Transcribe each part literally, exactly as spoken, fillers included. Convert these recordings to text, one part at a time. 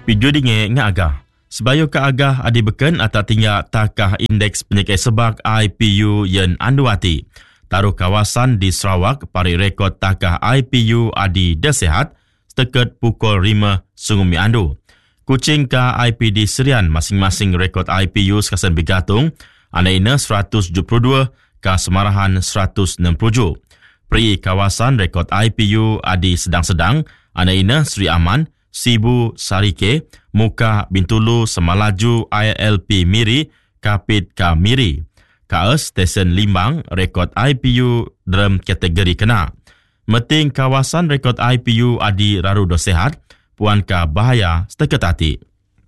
Piju dinge nga agah. Sebayo ka agah adi beken atau tinggal takah indeks penyikai sebak I P U yang anduati. Taruh kawasan di Sarawak pari rekod takah I P U adi desehat setakat pukul lima sungumi andu. Kuching ka I P D Serian masing-masing rekod I P U sekasan bergatung, anaina seratus tujuh puluh dua ka Semarahan seratus enam puluh tujuh. Peri kawasan rekod I P U adi sedang-sedang, anaina Sri Aman, Sibu Sarike, Muka Bintulu Semalaju I L P Miri, Kapit Ka Miri. Ka stesen Limbang rekod I P U dalam kategori kena. Meting kawasan rekod I P U adi rarudo sehat, puan ka bahaya setakat hati.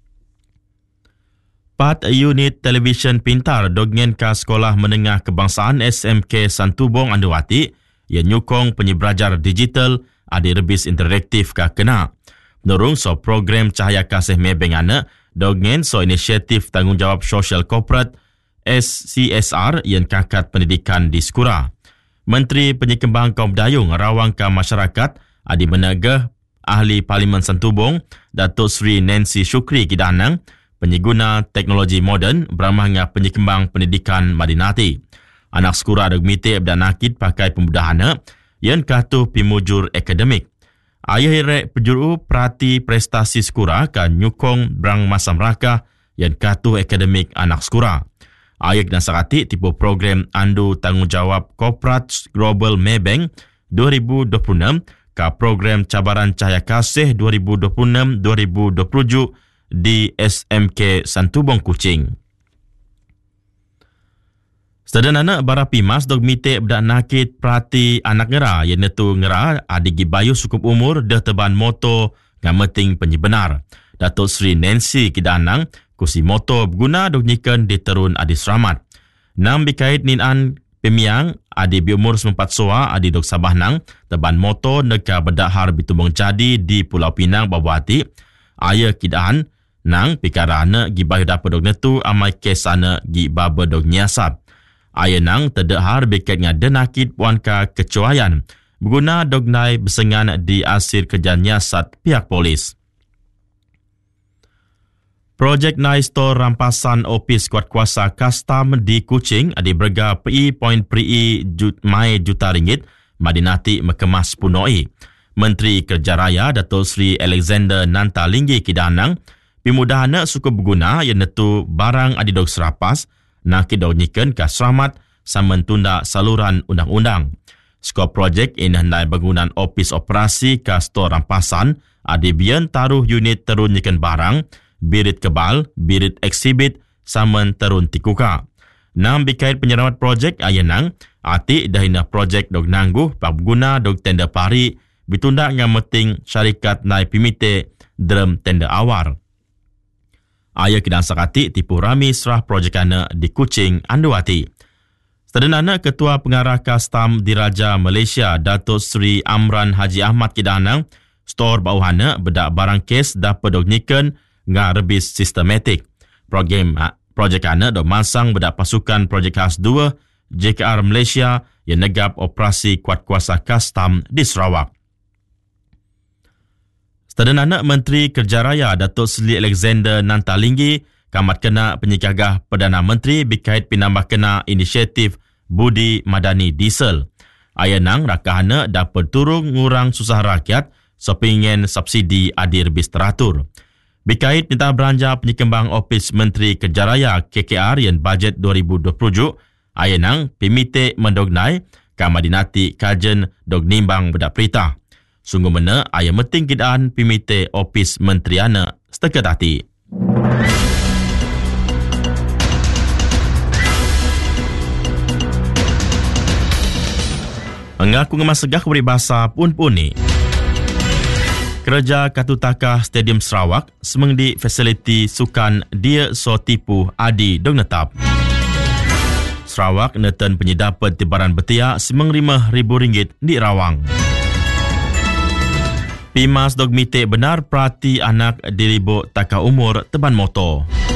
Pat unit televisyen pintar dognen ka Sekolah Menengah Kebangsaan S M K Santubong Anduati yang nyukong penyebelajar digital adi rebis interaktif ka kena. Menurung so program Cahaya Kasih Mebeng Anak, dognen so inisiatif tanggungjawab sosial korporat S C S R yang kakat pendidikan di Skura. Menteri Penyekembang Kaum Dayung rawang ke masyarakat adi menegah Ahli Parlimen Santubong, Datuk Seri Nancy Shukri Kidanang, penyeguna teknologi moden beramah dengan penyekembang pendidikan Madinati. Anak Skura dog mite berdanakit pakai pemudahana yang katuh pimujur akademik. Ayah hirek pejuru perhati prestasi Skura kan nyukong berang masam raka yang katuh akademik anak Skura. Ayah dan sakati tipu program Andu Tanggungjawab Korporat Global Maybank dua ribu dua puluh enam ke program Cabaran Cahaya Kasih dua ribu dua puluh enam dua ribu dua puluh tujuh di S M K Santubong Kuching. Sedang anak barapi mas dog mite bedak nakit perhati anak ngera yang netu ngera adigi bayu cukup umur dah teban moto ngameting penyebenar. Datuk Seri Nancy Kidanang kusi moto berguna dog nyikan di terun adi selamat. Nam bikait ninan pemiang adi biumur sempat soa adi dog sabah nang teban moto neka bedahar bitumbang jadi di Pulau Pinang Babawati. Ayah Kidaan nang pikarana gibayu dapat dog netu amai kesana gibaba dog nyiasat. Ayah nang terdehar bekat dengan denakit puanka kecuaian berguna dognai bersengan di asir kerja nyiasat pihak polis. Projek Nai Store rampasan opis kuat kuasa custom di Kuching adi berga P I point P I jut, mai juta ringgit Madinati mekemas punoi. Menteri Kerja Raya Datuk Seri Alexander Nantalinggi Kidanang pimudahana suku berguna yang netu barang adi dog serapas nak kidau nyikan ka selamat samen tunda saluran undang-undang. Skop projek ini hendai bangunan opis operasi ka store rampasan adi bian taruh unit terun nyikan barang, birit kebal, birit eksibit samen terun tikuka. Nam bikait penyeramat projek ayenang ati dahina projek dog nangguh pak guna dog tenda pari bitunda ngameting syarikat nai pimite dalam tenda awar. Ayah kidang sakati tipu rami serah projekana di Kuching Anduati. Sedenana Ketua Pengarah Kastam Diraja Malaysia Datuk Seri Amran Haji Ahmad Kidanang, store bawahana bedak barang kes dapat dog nyikan ngah rebis sistematik. Program projekana dog masang bedak pasukan projek khas dua J K R Malaysia yang negap operasi kuat kuasa kastam di Sarawak. Sedenana Menteri Kerja Raya Datuk Seri Alexander Nantalinggi kamat kena penyikagah Perdana Menteri bikait pinambah kena inisiatif Budi Madani Diesel. Ayanang rakahana dapat turun ngurang susah rakyat sopingen subsidi adir bis teratur. Bikait minta belanja penyekembang Opis Menteri Kerja Raya K K R yang bajet dua ribu dua puluh tujuh, ayanang pimite mendognai kamadinati kajen dog nimbang bedak perintah. Sungguh mana ayah meting kidaan pimite Opis Menteriana setakat hati. Mengaku ngemas segah beri bahasa pun-pun ni. Kerja Katutakah Stadium Sarawak semeng di fasiliti sukan dia so tipu adi dong netap. Sarawak neten penyedapat tibaran betia semeng lima ribu ringgit di Rawang. Pimas dog mite benar perhati anak diribuk taka umur teban motor.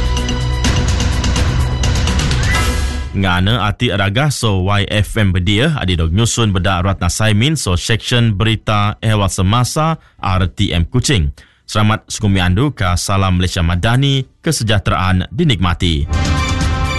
Ngana ati aragah so Y F M bedia adi dog nyusun bedak Ratna Saimin so section berita ehwal semasa R T M Kuching. Selamat sukumi andu ka Salam Malaysia Madani, kesejahteraan dinikmati.